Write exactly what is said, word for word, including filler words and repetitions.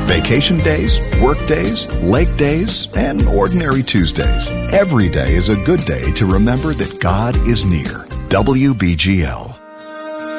Vacation days, work days, lake days, and ordinary Tuesdays. Every day is a good day to remember that God is near. W B G L.